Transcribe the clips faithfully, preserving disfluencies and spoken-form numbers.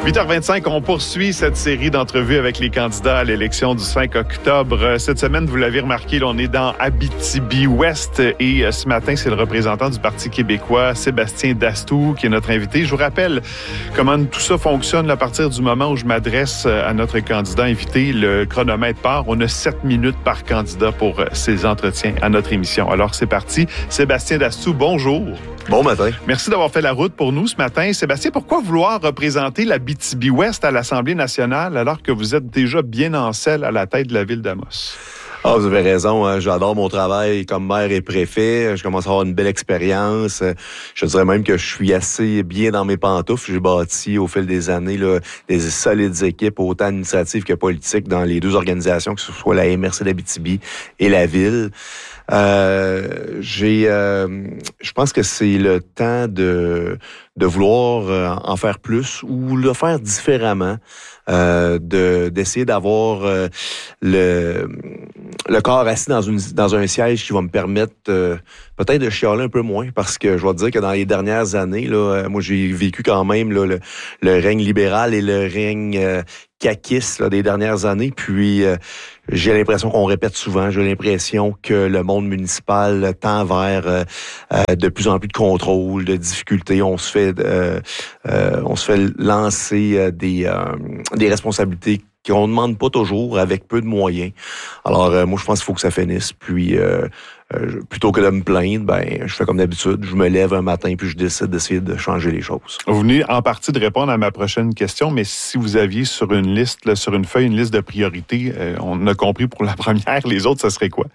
huit heures vingt-cinq, on poursuit cette série d'entrevues avec les candidats à l'élection du cinq octobre. Cette semaine, vous l'avez remarqué, là, on est dans Abitibi-Ouest et ce matin, c'est le représentant du Parti québécois, Sébastien Dastou, qui est notre invité. Je vous rappelle comment tout ça fonctionne là, à partir du moment où je m'adresse à notre candidat invité. Le chronomètre part. On a sept minutes par candidat pour ces entretiens à notre émission. Alors, c'est parti. Sébastien Dastou, bonjour. Bon matin. Merci d'avoir fait la route pour nous ce matin. Sébastien, pourquoi vouloir représenter l'Abitibi-Ouest à l'Assemblée nationale alors que vous êtes déjà bien en selle à la tête de la ville d'Amos? Ah, vous avez raison. Hein. J'adore mon travail comme maire et préfet. Je commence à avoir une belle expérience. Je dirais même que je suis assez bien dans mes pantoufles. J'ai bâti au fil des années là, des solides équipes, autant administratives que politiques, dans les deux organisations, que ce soit la M R C d'Abitibi et la ville. Euh, j'ai, euh, je pense que c'est le temps de de vouloir euh, en faire plus ou le faire différemment, euh, de d'essayer d'avoir euh, le le corps assis dans une dans un siège qui va me permettre euh, peut-être de chialer un peu moins, parce que je dois dire que dans les dernières années là, moi j'ai vécu quand même là, le le règne libéral et le règne euh, caquiste là, des dernières années, puis euh, j'ai l'impression qu'on répète souvent, j'ai l'impression que le monde municipal tend vers euh, euh, de plus en plus de contrôle, de difficultés. On se fait, euh, euh, on se fait lancer euh, des, euh, des responsabilités qu'on ne demande pas toujours, avec peu de moyens. Alors, euh, moi, je pense qu'il faut que ça finisse. Puis, euh, euh, plutôt que de me plaindre, ben, je fais comme d'habitude. Je me lève un matin puis je décide d'essayer de changer les choses. Vous venez en partie de répondre à ma prochaine question, mais si vous aviez sur une liste, là, sur une feuille, une liste de priorités, euh, on a compris pour la première, les autres, ça serait quoi?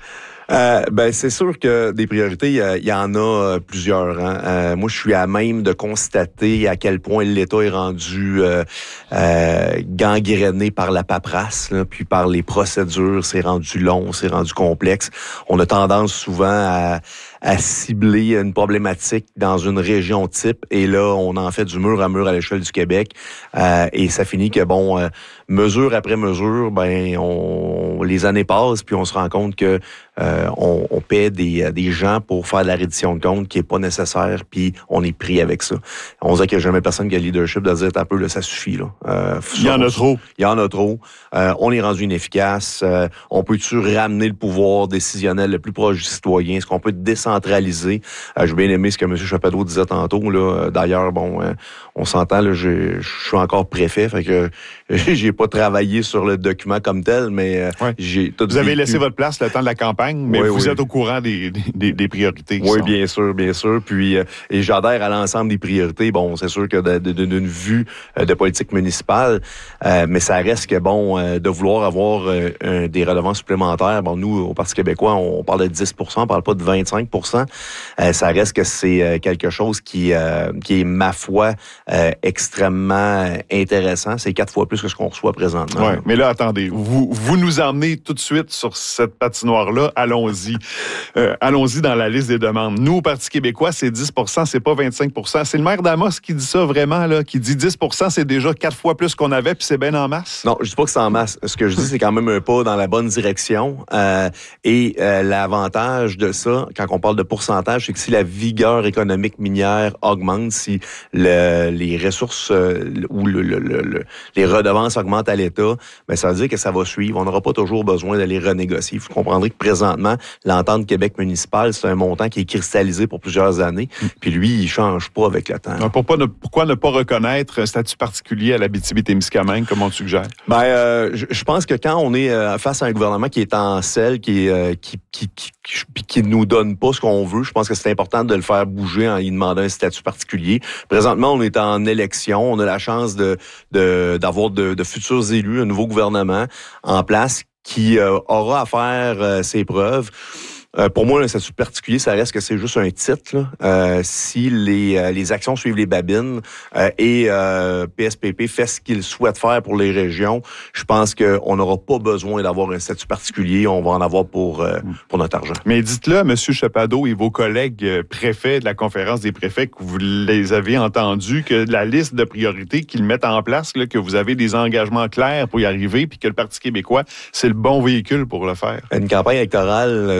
Euh, ben c'est sûr que des priorités, il y, y en a euh, plusieurs. Hein. Euh, moi, je suis à même de constater à quel point l'État est rendu euh, euh, gangréné par la paperasse, là, puis par les procédures. C'est rendu long, c'est rendu complexe. On a tendance souvent à, à cibler une problématique dans une région type, et là, on en fait du mur à mur à l'échelle du Québec, euh, et ça finit que bon, euh, mesure après mesure, ben on les années passent, puis on se rend compte que Euh, on, on paie des, des gens pour faire de la reddition de comptes qui est pas nécessaire, puis on est pris avec ça. On dirait qu'il n'y a jamais personne qui a le leadership de dire un peu là, ça suffit là. Euh, il y en a trop. Il y en a trop. Euh, on est rendu inefficace. Euh, on peut-tu ramener le pouvoir décisionnel le plus proche du citoyen? Est-ce qu'on peut décentraliser? Euh, j'ai bien aimé ce que M. Chapado disait tantôt. Là. D'ailleurs, bon, euh, on s'entend. Là, je suis encore préfet, fait que j'ai pas travaillé sur le document comme tel, mais ouais. j'ai tout Vous avez vécu. laissé votre place le temps de la campagne, mais oui, vous oui. êtes au courant des, des, des priorités. Oui, sont... bien sûr, bien sûr. Puis, euh, et j'adhère à l'ensemble des priorités. Bon, c'est sûr que de, de, de, d'une vue de politique municipale, euh, mais ça reste que, bon, euh, de vouloir avoir euh, un, des redevances supplémentaires. Bon, nous, au Parti québécois, on parle de dix pour cent, on parle pas de vingt-cinq pour cent. Euh, ça reste que c'est euh, quelque chose qui, euh, qui est, ma foi, euh, extrêmement intéressant. C'est quatre fois plus que ce qu'on reçoit présentement. Oui, mais là, attendez, vous, vous nous emmenez tout de suite sur cette patinoire-là. Allons-y. Euh, allons-y dans la liste des demandes. Nous, au Parti québécois, c'est dix pour cent, c'est pas vingt-cinq pour cent. C'est le maire d'Amos qui dit ça vraiment, là, qui dit dix pour cent, c'est déjà quatre fois plus qu'on avait, puis c'est bien en masse. Non, je dis pas que c'est en masse. Ce que je dis, c'est quand même un pas dans la bonne direction. Euh, et euh, l'avantage de ça, quand on parle de pourcentage, c'est que si la vigueur économique minière augmente, si le, les ressources euh, ou le, le, le, le, les redevances augmentent à l'État, ben ça veut dire que ça va suivre. On n'aura pas toujours besoin d'aller renégocier. Vous comprendrez que présentement, l'entente Québec municipale, c'est un montant qui est cristallisé pour plusieurs années. Puis lui, il change pas avec le temps. Pourquoi ne, pourquoi ne pas reconnaître un statut particulier à l'Abitibi-Témiscamingue, comme on le suggère? Ben, euh, je, je pense que quand on est euh, face à un gouvernement qui est en selle, qui euh, qui qui qui, qui, qui nous donne pas ce qu'on veut, je pense que c'est important de le faire bouger en lui demandant un statut particulier. Présentement, on est en élection, on a la chance de, de d'avoir de, de futurs élus, un nouveau gouvernement en place qui euh, aura à faire euh, ses preuves. Euh, pour moi, un statut particulier, ça reste que c'est juste un titre. Là. Euh, si les, euh, les actions suivent les babines euh, et euh, P S P P fait ce qu'il souhaite faire pour les régions, je pense qu'on n'aura pas besoin d'avoir un statut particulier. On va en avoir pour, euh, pour notre argent. Mais dites-le, M. Chapado et vos collègues préfets de la conférence des préfets, que vous les avez entendus, que la liste de priorités qu'ils mettent en place, là, que vous avez des engagements clairs pour y arriver, puis que le Parti québécois, c'est le bon véhicule pour le faire. Une campagne électorale dure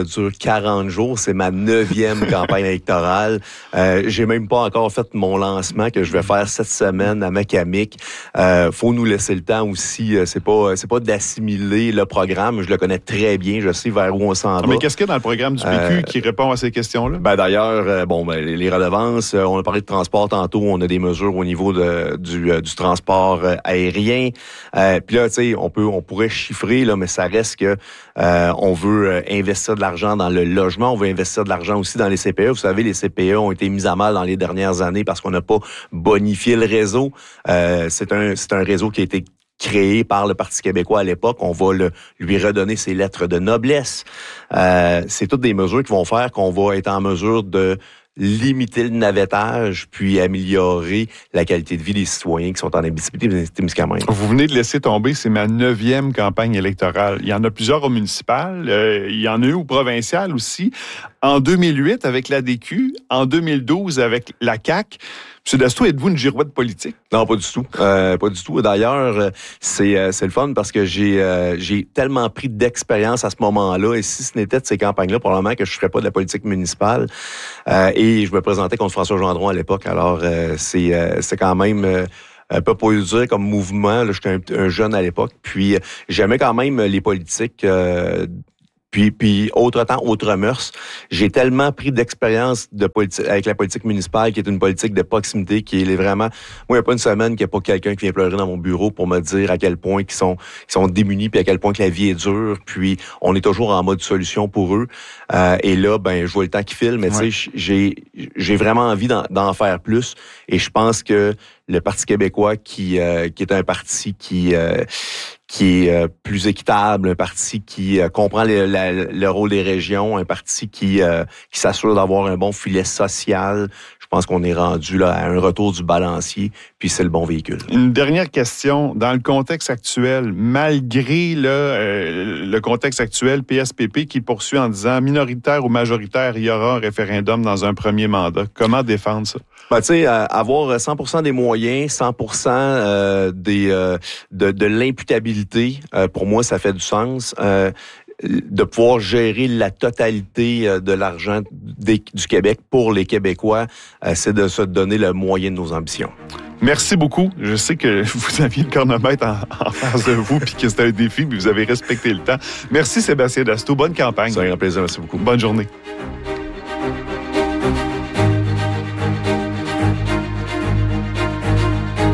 quarante jours. C'est ma neuvième campagne électorale. Euh, j'ai même pas encore fait mon lancement que je vais faire cette semaine à Macamic. Euh, faut nous laisser le temps aussi. C'est pas, c'est pas d'assimiler le programme. Je le connais très bien. Je sais vers où on s'en va. Mais qu'est-ce qu'il y a dans le programme du P Q euh, qui répond à ces questions-là? Ben d'ailleurs, euh, bon, ben, les redevances, euh, on a parlé de transport tantôt. On a des mesures au niveau de, du, euh, du transport euh, aérien. Euh, Puis là, tu sais, on peut, on pourrait chiffrer là, mais ça reste que euh, on veut euh, investir de l'argent dans le logement. On veut investir de l'argent aussi dans les C P E. Vous savez, les C P E ont été mis à mal dans les dernières années parce qu'on n'a pas bonifié le réseau. Euh, c'est un, c'est un réseau qui a été créé par le Parti québécois à l'époque. On va le, lui redonner ses lettres de noblesse. Euh, c'est toutes des mesures qui vont faire qu'on va être en mesure de limiter le navettage, puis améliorer la qualité de vie des citoyens qui sont en Abitibi-Témiscamingue. Vous venez de laisser tomber, c'est ma neuvième campagne électorale. Il y en a plusieurs au municipal, euh, il y en a eu au provincial aussi. En deux mille huit avec l'A D Q, en deux mille douze avec la C A Q. M. Dasto, êtes-vous une girouette politique? Non, pas du tout. Euh, pas du tout. D'ailleurs, c'est, euh, c'est le fun parce que j'ai, euh, j'ai tellement pris d'expérience à ce moment-là. Et si ce n'était de ces campagnes-là, probablement que je ne ferais pas de la politique municipale. Euh, et je me présentais contre François Gendron à l'époque. Alors, euh, c'est, euh, c'est quand même... Euh, un peu pour dire comme mouvement. Là, j'étais un, un jeune à l'époque. Puis, j'aimais quand même les politiques... Euh, Puis, puis, autre temps, autre mœurs. J'ai tellement pris d'expérience de politique, avec la politique municipale, qui est une politique de proximité, qui est vraiment... Moi, il n'y a pas une semaine qu'il n'y a pas quelqu'un qui vient pleurer dans mon bureau pour me dire à quel point ils sont, ils sont démunis, puis à quel point que la vie est dure. Puis, on est toujours en mode solution pour eux. Euh, et là, ben, je vois le temps qui file, mais ouais. Tu sais, j'ai, j'ai vraiment envie d'en, d'en faire plus. Et je pense que le Parti québécois, qui, euh, qui est un parti qui... Euh, qui est euh, plus équitable, un parti qui euh, comprend le, la, le rôle des régions, un parti qui, euh, qui s'assure d'avoir un bon filet social. Je pense qu'on est rendu là à un retour du balancier, puis c'est le bon véhicule. Une dernière question. Dans le contexte actuel, malgré là, euh, le contexte actuel, P S P P qui poursuit en disant minoritaire ou majoritaire, il y aura un référendum dans un premier mandat. Comment défendre ça? Ben, tu sais, euh, avoir cent pour cent des moyens, cent pour cent euh, des, euh, de, de l'imputabilité, euh, pour moi, ça fait du sens. Euh, de pouvoir gérer la totalité de l'argent des, du Québec pour les Québécois, euh, c'est de se donner le moyen de nos ambitions. Merci beaucoup. Je sais que vous aviez le chronomètre en, en face de vous puis que c'était un défi, mais vous avez respecté le temps. Merci Sébastien Dasto. Bonne campagne. C'est un grand plaisir. Merci beaucoup. Bonne journée.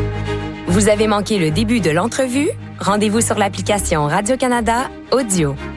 Vous avez manqué le début de l'entrevue? Rendez-vous sur l'application Radio-Canada Audio.